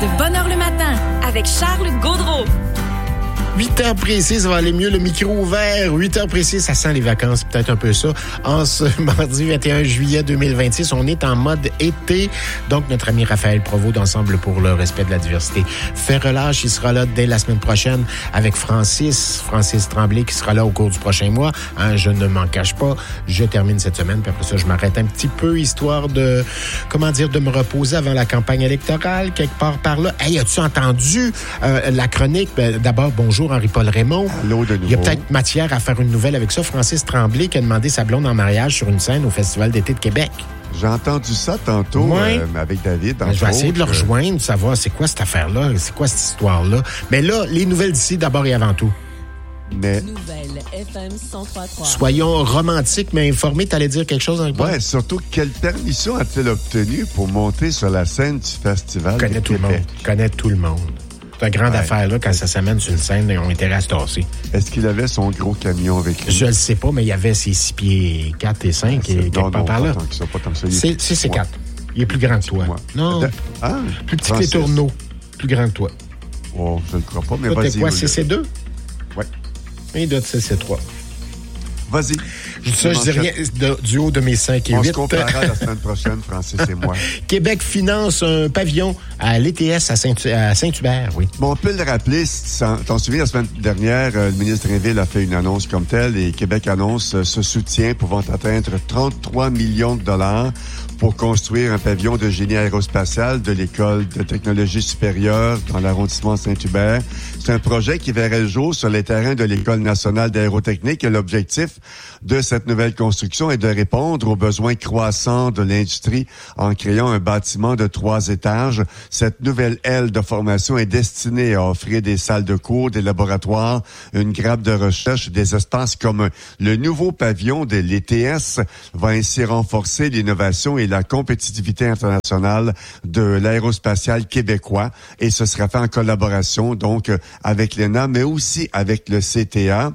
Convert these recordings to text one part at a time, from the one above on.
de bonne heure le matin avec Charles Gaudreau. 8 heures précises, ça va aller mieux, le micro ouvert. 8 heures précises, ça sent les vacances, peut-être un peu ça. En ce mardi 21 juillet 2026, on est en mode été. Donc, notre ami Raphaël Provost d'Ensemble pour le respect de la diversité fait relâche. Il sera là dès la semaine prochaine avec Francis Tremblay qui sera là au cours du prochain mois. Je ne m'en cache pas. Je termine cette semaine, puis après ça, je m'arrête un petit peu, histoire de, de me reposer avant la campagne électorale, quelque part par là. Hey, as-tu entendu la chronique? D'abord, bonjour Henri-Paul Raymond. Allô de nouveau. Il y a peut-être matière à faire une nouvelle avec ça. Francis Tremblay qui a demandé sa blonde en mariage sur une scène au Festival d'été de Québec. J'ai entendu ça tantôt avec David. Je vais essayer de le rejoindre, savoir c'est quoi cette affaire-là, c'est quoi cette histoire-là. Mais là, les nouvelles d'ici d'abord et avant tout. Mais Nouvelle FM 103.3. Soyons romantiques mais informés. T'allais dire quelque chose, Henri-Paul? ouais, surtout, quelle permission a-t-il obtenue pour monter sur la scène du Festival de Québec? Connaît tout le monde. C'est une grande affaire, là, quand ça s'amène sur une scène, ils ont intérêt à se tasser. Est-ce qu'il avait son gros camion avec lui? Je le sais pas, mais il y avait ses 6 pieds 4 et 5 et quelque part par là. Pas tant que ça. C'est 4. Il est plus grand que toi. Non. Plus petit que les tourneaux. Plus grand que toi. Oh, je ne crois pas, mais toi, vas-y. T'es quoi, CC2? Oui. Il doit être CC3. Vas-y. Je dis rien du haut de mes 5 et 8. On se comparera la semaine prochaine, Francis et moi. Québec finance un pavillon à l'ETS à Saint-Hubert, oui. Bon, on peut le rappeler, t'en souviens, la semaine dernière, le ministre Drainville a fait une annonce comme telle et Québec annonce ce soutien pouvant atteindre 33 millions de dollars pour construire un pavillon de génie aérospatial de l'École de technologie supérieure dans l'arrondissement Saint-Hubert. C'est un projet qui verrait le jour sur les terrains de l'École nationale d'aérotechnique et l'objectif de cette nouvelle construction est de répondre aux besoins croissants de l'industrie en créant un bâtiment de 3 étages. Cette nouvelle aile de formation est destinée à offrir des salles de cours, des laboratoires, une grappe de recherche et des espaces communs. Le nouveau pavillon de l'ETS va ainsi renforcer l'innovation et la compétitivité internationale de l'aérospatial québécois et ce sera fait en collaboration donc avec l'ENA mais aussi avec le CTA.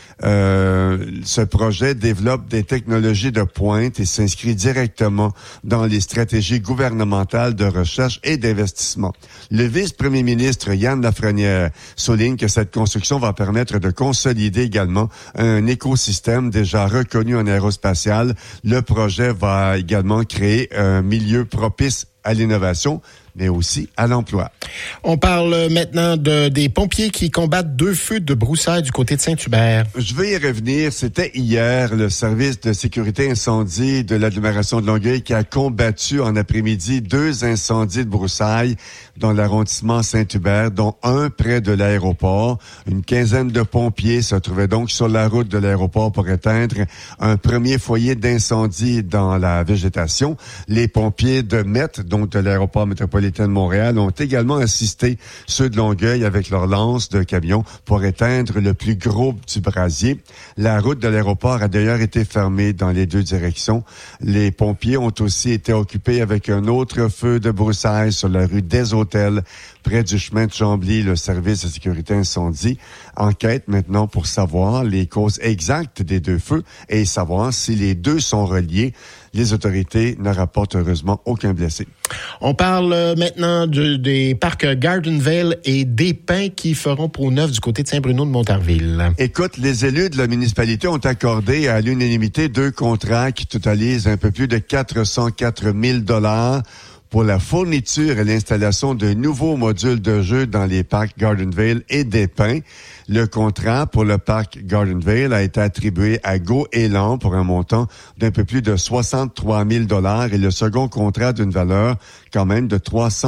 Ce projet développe des technologies de pointe et s'inscrit directement dans les stratégies gouvernementales de recherche et d'investissement. Le vice-premier ministre Yann Lafrenière souligne que cette construction va permettre de consolider également un écosystème déjà reconnu en aérospatial. Le projet va également créer un milieu propice à l'innovation, mais aussi à l'emploi. On parle maintenant des pompiers qui combattent 2 feux de broussailles du côté de Saint-Hubert. Je vais y revenir. C'était hier le service de sécurité incendie de l'agglomération de Longueuil qui a combattu en après-midi 2 incendies de broussailles dans l'arrondissement Saint-Hubert, dont un près de l'aéroport. Une quinzaine de pompiers se trouvaient donc sur la route de l'aéroport pour éteindre un premier foyer d'incendie dans la végétation. Les pompiers de MET, donc de l'aéroport métropolitain de Montréal, ont également assisté ceux de Longueuil avec leur lance de camion pour éteindre le plus gros du brasier. La route de l'aéroport a d'ailleurs été fermée dans les 2 directions. Les pompiers ont aussi été occupés avec un autre feu de broussailles sur la rue des Hôtels, près du chemin de Chambly. Le service de sécurité incendie enquête maintenant pour savoir les causes exactes des 2 feux et savoir si les 2 sont reliés. Les autorités ne rapportent heureusement aucun blessé. On parle maintenant des parcs Gardenvale et des Pins qui feront peau neuve du côté de Saint-Bruno de Montarville. Écoute, les élus de la municipalité ont accordé à l'unanimité 2 contrats qui totalisent un peu plus de 404 000 $ pour la fourniture et l'installation de nouveaux modules de jeux dans les parcs Gardenvale et des Pins. Le contrat pour le parc Gardenvale a été attribué à GoÉlan pour un montant d'un peu plus de 63 000 $ et le second contrat d'une valeur quand même de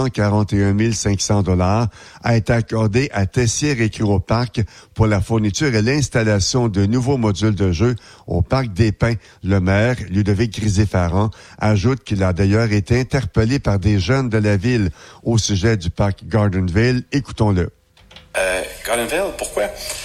341 500 $ a été accordé à Tessier Récréoparc pour la fourniture et l'installation de nouveaux modules de jeu au parc des Pins. Le maire, Ludovic Grisé-Farran, ajoute qu'il a d'ailleurs été interpellé par des jeunes de la ville au sujet du parc Gardenvale. Écoutons-le. Gardenvale, pourquoi?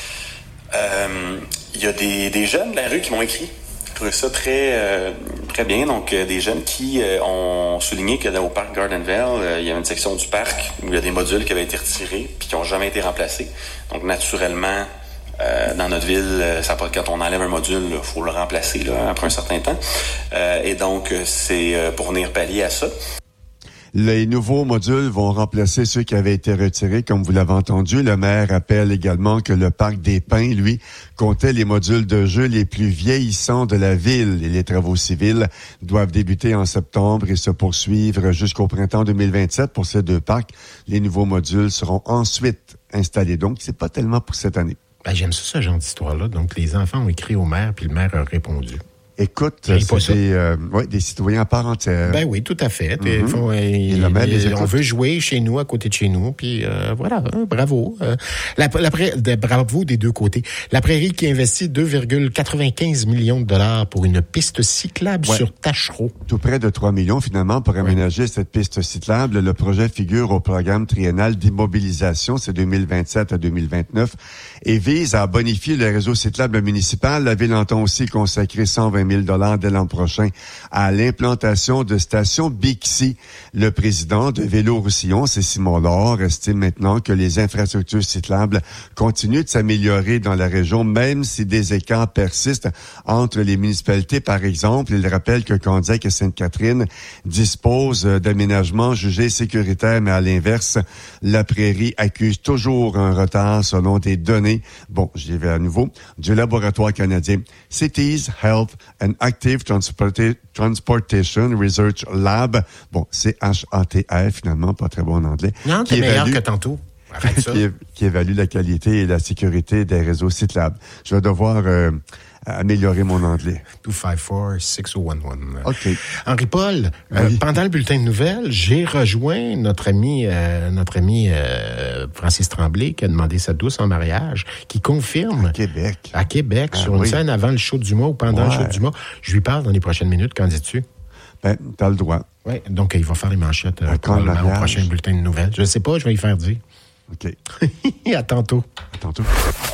Il y a des jeunes de la rue qui m'ont écrit. Je trouvais ça très bien. Donc, des jeunes qui ont souligné qu'au parc Gardenvale, il y avait une section du parc où il y a des modules qui avaient été retirés puis qui n'ont jamais été remplacés. Donc, naturellement, dans notre ville, quand on enlève un module, il faut le remplacer là, après un certain temps. Et donc, c'est pour venir pallier à ça. Les nouveaux modules vont remplacer ceux qui avaient été retirés, comme vous l'avez entendu. Le maire rappelle également que le parc des Pins, lui, comptait les modules de jeu les plus vieillissants de la ville. Et les travaux civils doivent débuter en septembre et se poursuivre jusqu'au printemps 2027 pour ces deux parcs. Les nouveaux modules seront ensuite installés. Donc, c'est pas tellement pour cette année. Ben, j'aime ça, ce genre d'histoire-là. Donc, les enfants ont écrit au maire, puis le maire a répondu. Écoute, c'est des citoyens à part entière. Ben oui, tout à fait. On veut jouer chez nous, à côté de chez nous, puis voilà, bravo. Bravo des deux côtés. La Prairie qui investit 2,95 millions de dollars pour une piste cyclable sur Tachereau. Tout près de 3 millions, finalement, pour aménager cette piste cyclable. Le projet figure au programme triennal d'immobilisation, c'est 2027 à 2029, et vise à bonifier le réseau cyclable municipal. La Ville entend aussi consacrer 120 000 $ dès l'an prochain à l'implantation de stations Bixi. Le président de Vélo-Roussillon, c'est Simon Laure, estime maintenant que les infrastructures cyclables continuent de s'améliorer dans la région, même si des écarts persistent entre les municipalités. Par exemple, il rappelle que Candiac et Sainte-Catherine disposent d'aménagements jugés sécuritaires, mais à l'inverse, la Prairie accuse toujours un retard selon des données, j'y vais à nouveau, du laboratoire canadien Cities Health and Active Transportation Research Lab. CHATR, finalement, pas très bon en anglais. Non, t'es meilleur que tantôt. Arrête ça. qui évalue la qualité et la sécurité des réseaux cyclables. Je vais devoir améliorer mon anglais. 254-6011. OK. Henri-Paul, pendant le bulletin de nouvelles, j'ai rejoint notre ami Francis Tremblay qui a demandé sa douce en mariage, qui confirme... À Québec, sur une scène avant le show du mois ou pendant le show du mois. Je lui parle dans les prochaines minutes. Qu'en dis-tu? T'as le droit. Oui, donc il va faire les manchettes au prochain bulletin de nouvelles. Je ne sais pas, je vais y faire dire. OK. À tantôt. À tantôt.